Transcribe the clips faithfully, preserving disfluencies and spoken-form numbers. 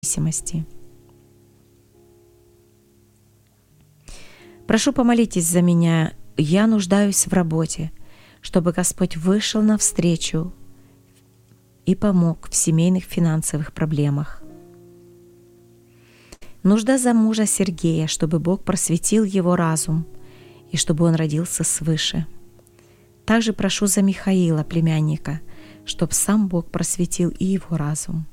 зависимости. Прошу, помолитесь за меня. Я нуждаюсь в работе, чтобы Господь вышел навстречу и помог в семейных финансовых проблемах. Нужда за мужа Сергея, чтобы Бог просветил его разум и чтобы он родился свыше. Также прошу за Михаила, племянника, чтобы сам Бог просветил и его разум.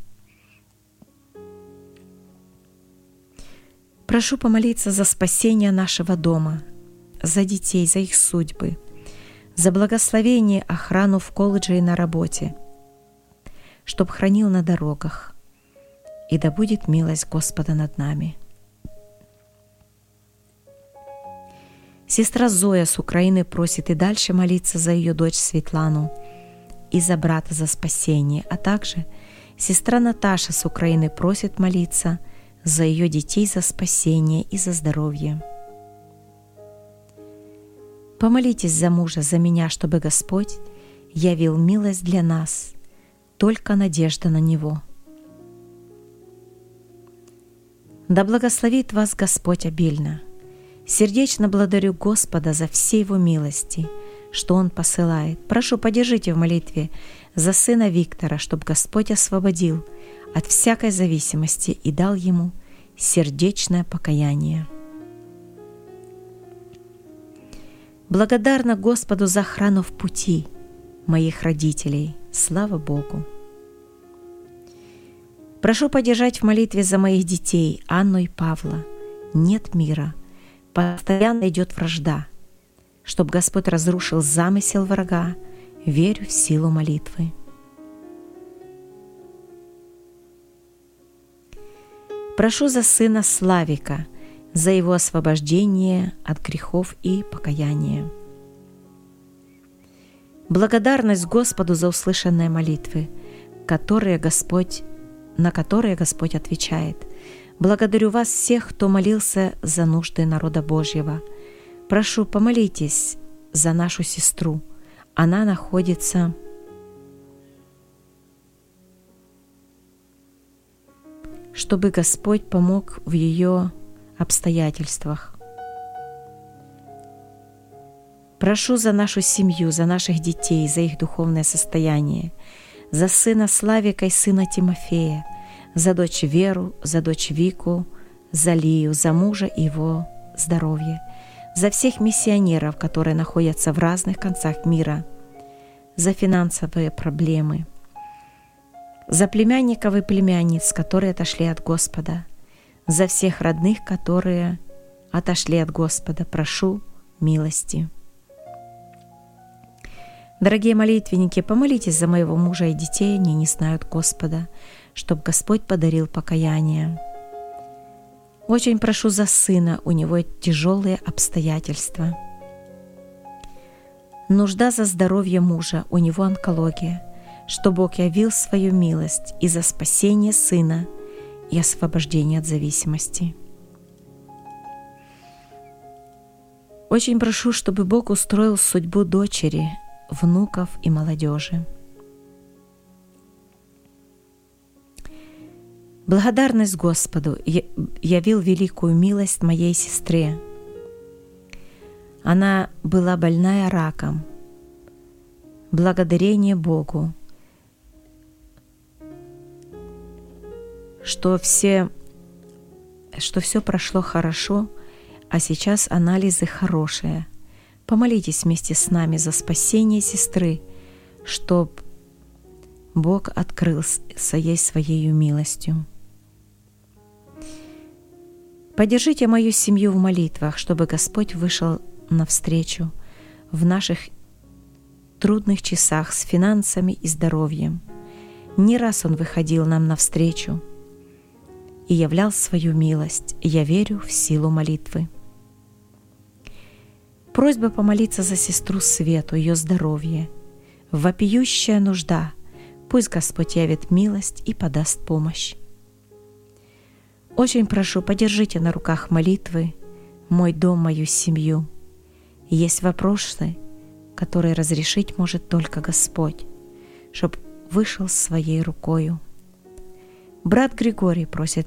Прошу помолиться за спасение нашего дома, за детей, за их судьбы, за благословение, охрану в колледже и на работе, чтоб хранил на дорогах, и да будет милость Господа над нами. Сестра Зоя с Украины просит и дальше молиться за ее дочь Светлану и за брата за спасение, а также сестра Наташа с Украины просит молиться за ее детей за спасение и за здоровье. Помолитесь за мужа, за меня, чтобы Господь явил милость для нас, только надежда на Него. Да благословит вас Господь обильно. Сердечно благодарю Господа за все Его милости, что Он посылает. Прошу, поддержите в молитве за сына Виктора, чтобы Господь освободил от всякой зависимости и дал ему сердечное покаяние. Благодарна Господу за охрану в пути моих родителей. Слава Богу! Прошу поддержать в молитве за моих детей Анну и Павла. Нет мира, постоянно идет вражда. Чтоб Господь разрушил замысел врага, верю в силу молитвы. Прошу за сына Славика, за его освобождение от грехов и покаяние. Благодарность Господу за услышанные молитвы, которые Господь, на которые Господь отвечает. Благодарю вас всех, кто молился за нужды народа Божьего. Прошу, помолитесь за нашу сестру. Она находится чтобы Господь помог в ее обстоятельствах. Прошу за нашу семью, за наших детей, за их духовное состояние, за сына Славика и сына Тимофея, за дочь Веру, за дочь Вику, за Лию, за мужа и его здоровье, за всех миссионеров, которые находятся в разных концах мира, за финансовые проблемы, за племянников и племянниц, которые отошли от Господа, за всех родных, которые отошли от Господа, прошу милости. Дорогие молитвенники, помолитесь за моего мужа и детей, они не знают Господа, чтобы Господь подарил покаяние. Очень прошу за сына, у него тяжелые обстоятельства. Нужда за здоровье мужа, у него онкология, что Бог явил свою милость и за спасение сына и освобождение от зависимости. Очень прошу, чтобы Бог устроил судьбу дочери, внуков и молодежи. Благодарность Господу явил великую милость моей сестре. Она была больная раком. Благодарение Богу, что все, что все прошло хорошо, а сейчас анализы хорошие. Помолитесь вместе с нами за спасение сестры, чтоб Бог открылся ей своей милостью. Поддержите мою семью в молитвах, чтобы Господь вышел навстречу в наших трудных часах с финансами и здоровьем. Не раз Он выходил нам навстречу и являл свою милость. Я верю в силу молитвы. Просьба помолиться за сестру Свету, ее здоровье. Вопиющая нужда. Пусть Господь явит милость и подаст помощь. Очень прошу, подержите на руках молитвы мой дом, мою семью. Есть вопросы, которые разрешить может только Господь, чтоб вышел своей рукою. Брат Григорий просит